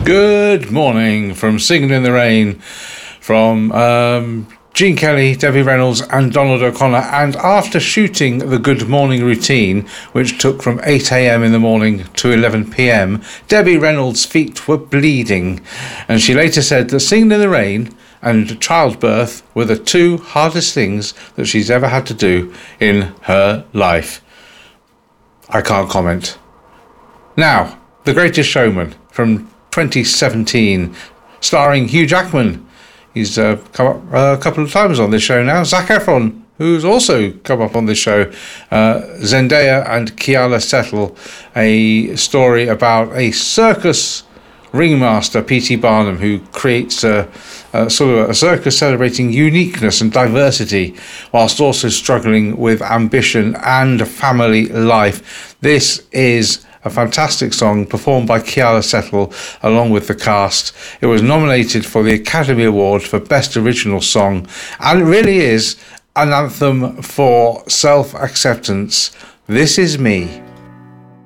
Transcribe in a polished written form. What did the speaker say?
Good morning from Singing in the Rain from Gene Kelly, Debbie Reynolds and Donald O'Connor. And after shooting the Good Morning routine, which took from 8 a.m. in the morning to 11 p.m, Debbie Reynolds' feet were bleeding. And she later said that Singing in the Rain and childbirth were the two hardest things that she's ever had to do in her life. I can't comment. Now, The Greatest Showman from 2017, starring Hugh Jackman. He's come up a couple of times on this show now. Zac Efron, who's also come up on this show. Zendaya and Keala Settle, a story about a circus ringmaster, P.T. Barnum, who creates a circus celebrating uniqueness and diversity whilst also struggling with ambition and family life. This is a fantastic song performed by Keala Settle along with the cast. It was nominated for the Academy Award for Best Original Song, and it really is an anthem for self-acceptance. This is me.